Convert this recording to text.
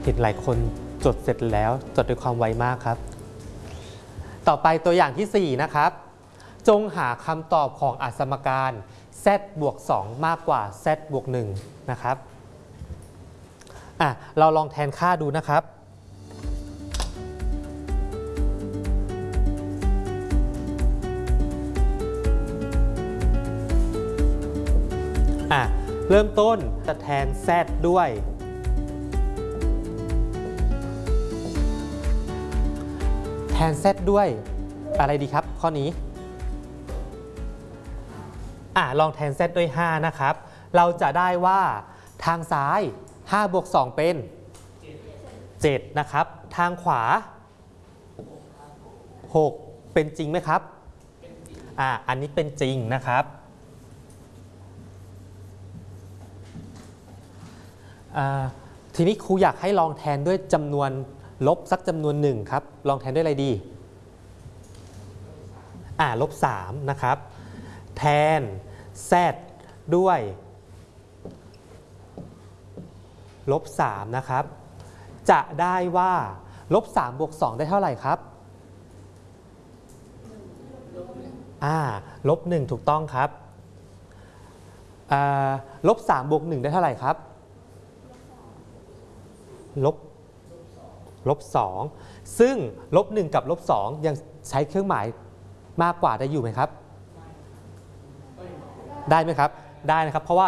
เห็นหลายคนจดเสร็จแล้วจดด้วยความไวมากครับต่อไปตัวอย่างที่4นะครับจงหาคำตอบของอสมการ z บวก2มากกว่า z บวก1นะครับเราลองแทนค่าดูนะครับเริ่มต้นจะแทน z ด้วยแทน z ด้วยอะไรดีครับข้อนี้ลองแทน z ด้วย5นะครับเราจะได้ว่าทางซ้าย5บวก2เป็น7นะครับทางขวา6เป็นจริงไหมครับอันนี้เป็นจริงนะครับทีนี้ครูอยากให้ลองแทนด้วยจำนวนลบสักจำนวนหนึ่งครับลองแทนด้วยอะไรดีลบ3นะครับแทน z ด้วยลบ3นะครับจะได้ว่าลบ3บวก2ได้เท่าไหร่ครับลบ1ถูกต้องครับลบ3บวก1ได้เท่าไหร่ครับลบ2ซึ่งลบ1กับลบ2ยังใช้เครื่องหมายมากกว่าได้อยู่ไหมครับได้ไหมครับได้นะครับเพราะว่า